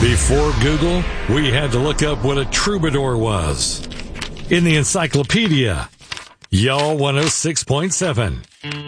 Before Google, we had to look up what a troubadour was. In the encyclopedia, Y'all 106.7.